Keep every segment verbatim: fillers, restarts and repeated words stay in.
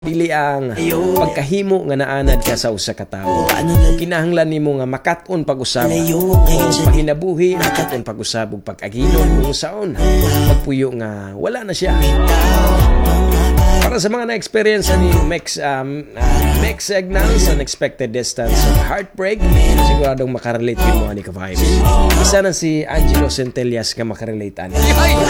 dili ang pagkahimo nga naanad ka sa usa ka tawo. Kinahanglan nimo nga makat-on pag-usab o panginabuhi, makat-on pag-usab ug pag-aginon kung saon pagpuyo nga wala na siya. Para sa mga na-experience ni Mex um, uh, Mex Signals, Unexpected Distance of Heartbreak, siguradong makarelate yun mo ani ka vibes. Isa na si Angelo Centellas nga makarelate ani.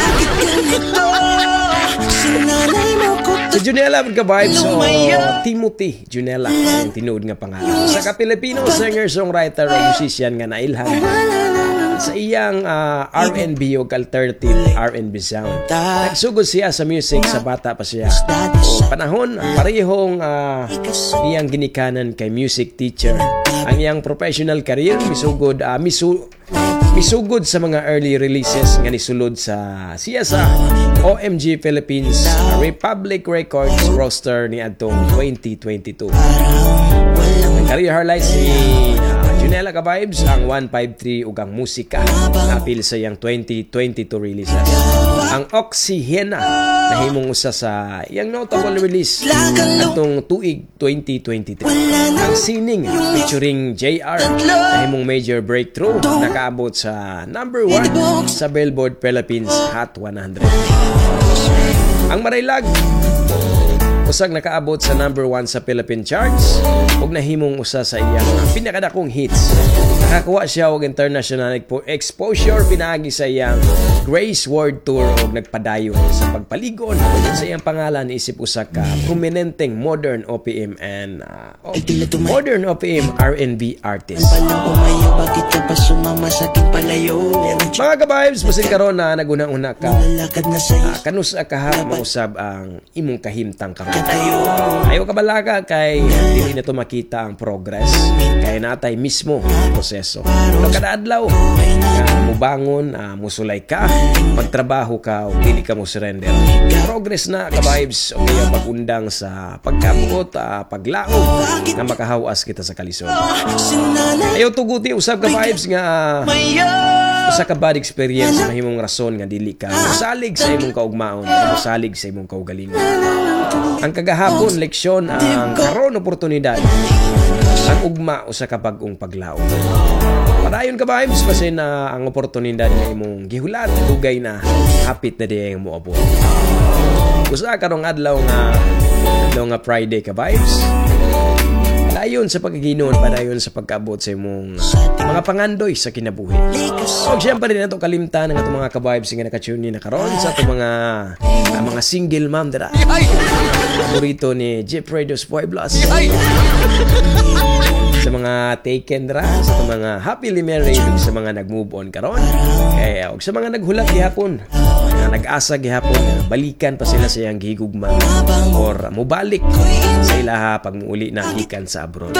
Si Junella ka vibes o Timothy Junella ang tinuod nga pangalan. Sa ka Filipino singer-songwriter o musician nga nailhan sa iyang uh, R and B o alternative R and B sound. Nagsugod siya sa music sa bata pa siya. O panahon, parehong uh, iyang ginikanan kay music teacher. Ang iyang professional career misugod uh, misu misugod sa mga early releases nga nisulod sa siya sa O M G Philippines Republic Records roster ni adtong twenty twenty-two. Ang career highlights ni uh, Junella ka vibes ang one fifty-three ug ang musika apil sa iyang twenty twenty-two releases. Ang Oxyhena nahimong usa sa iyang notable release atong tuig twenty twenty-three. Ang Sining featuring J R nahimong major breakthrough, nakaabot sa number one sa Billboard Philippines Hot one hundred. Ang Marilag usag nakaabot sa number one sa Philippine charts ug nahimong usa sa iyang pinakadakong hits. Nakakuha siya og international exposure pinaagi sa iyang Grace World Tour ug nagpadayon sa pagpaligon sa iyang pangalan isip usa ka prominenteng modern O P M and uh, oh, modern O P M R and B artist. Mga ka-vibes, basin karon na naguna-una ka uh, kanus ka harap mausab ang imong kahimtang karon. Ayaw ka balaga kay dili na to makita ang progress kay natay mismo ang proseso. Pero kada adlaw uh, mubangon, uh, musulay ka, magtrabaho ka o dili ka mo surrender. Progress na ka-vibes o kaya pagundang sa pagkabuot, uh, paglaog na makahawas kita sa kalisod. Ayaw tuguti usab ka-vibes nga uh, usa ka bad experience na himong rason nga dili ka mosalig sa imong kaugmaon, mosalig sa imong kaugalingon. Ang kagahapon leksyon, ang karon oportunidad, ang ugma usa ka bag-ong paglaom. Padayon ka vibes kasi na ang oportunidad nga imong gihulat dugay na hapit na diay mo abot. Usa karong adlaw nga adlaw nga Friday ka vibes. Padayon sa pagkaginon, padayon sa pagkaabot sa imong mga pangandoy sa kinabuhi. O siyempre rin nato kalimtan ng atong mga ka-vibes nga nakatune na karon sa atong mga uh, mga single mom dira. Paborito ni Jeep Radios Pueblos. Sa mga taken dira, sa atong mga happily married, sa mga nag-move on karon. Kaya og sa mga naghulat gihapon, na nag-asa gihapon, balikan pa sila sa iyang gihigugma or mubalik sa ilaha pag muuli na gikan sa abroad.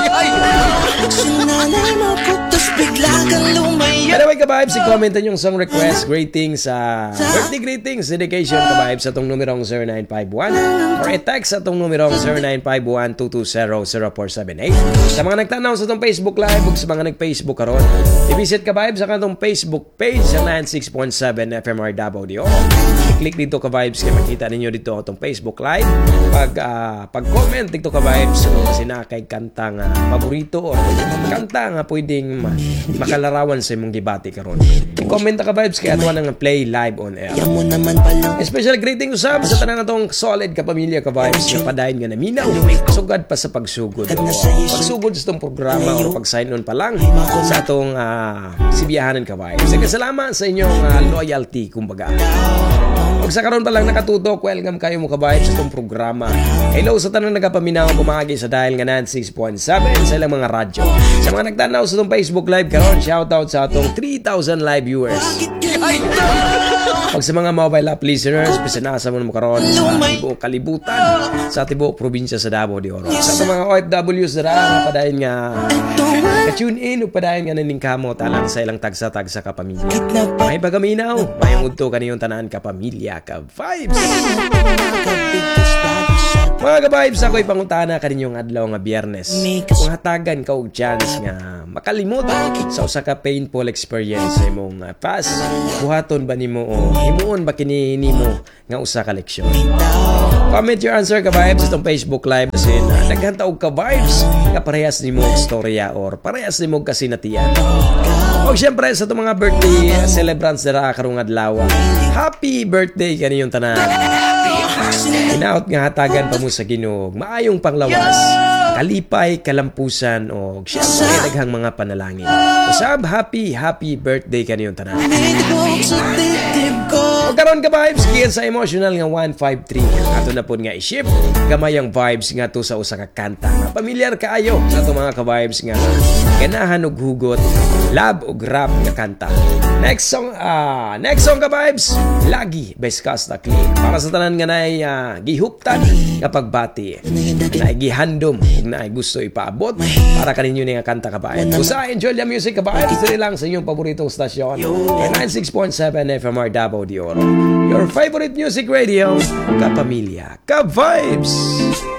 Anyway ka-vibes, i-commentan yung song request, greetings sa uh, birthday greetings, dedication ka-vibes sa itong numerong zero nine five one or i-text sa itong numerong zero nine five one two two zero zero four seven eight. Sa mga nagtanaw sa itong Facebook Live ug sa mga nag-Facebook karon, i-visit ka-vibes sa itong Facebook page sa ninety-six point seven F M R Davao de Oro. I-click dito ka-vibes kaya makita ninyo dito itong Facebook Live. Pag uh, pag-comment dito ka-vibes kung kasi na kay kanta nga paborito o kanta nga pwedeng makalarawan sa imong gibati karon. I-comment ka vibes kaya ato nang play live on air. Special greeting usab sa tanan natong solid ka pamilya ka vibes nga padayon nga naminaw sugad pa sa pagsugod. Pagsugod sa itong programa o pag-sign on pa lang sa atong uh, sibiyahanan ka vibes. Sige, salamat sa inyong uh, loyalty kumbaga. Pag sa karon pa lang nakatutok, welcome kayo mo ka-vibes sa itong programa. Hello sa tanang nagapaminaw kumagi sa dahil nga ninety-six point seven sa ilang mga radyo. Sa mga nagtanaw sa itong Facebook Live karon, shoutout sa atong three thousand live viewers. Pag sa mga mobile app listeners, pisanasa mo mo karon sa tibuok kalibutan, sa tibuok probinsya sa Davao de Oro. Sa mga O F Ws na nga padayon nga ka-tune in o padayon nga naningkamo talang sa ilang tagsa-tagsa ka pamilya. May bagaminaw, may ngudto kaniyong tanan ka pamilya ka vibes. Mga ka-vibes, ako'y pangutana kaninyong adlaw nga Biyernes. Kung hatagan ka og chance nga makalimot sa usa ka painful experience sa imong uh, past, buhaton ba nimo o himuon ba kini nimo nga usa ka leksyon? Comment your answer ka-vibes itong Facebook Live kasi uh, naghanta og ka-vibes nga parehas nimo og storya or parehas nimo og kasinatian. O syempre sa itong mga birthday uh, celebrants dira karong adlaw, happy birthday kaniyong tanan. Hinaot nga hatagan pa mo sa Ginoo maayong panglawas, kalipay, kalampusan o syempre daghang mga panalangin. Usab, happy happy birthday kaniyong tanan. O karon ka vibes giyan sa emotional nga one five three. Ato na pud nga i-shift gamay ang vibes nga to sa usa ka kanta. Nga pamilyar kaayo sa ato mga ka vibes nga ganahan og hugot, love og rap nga kanta. Next song, ah, uh, next song ka vibes, Lagi by Skasta Click. Para sa tanan nga nay uh, gihuptan nga pagbati, na gihandom ug na gusto ipaabot para kaninyo ni nga kanta ka vibes. Usa enjoy the music ka vibes diri lang sa inyong paboritong stasyon, ninety-six point seven F M R Davao de Oro. Your favorite music radio, Kapamilya Ka Vibes.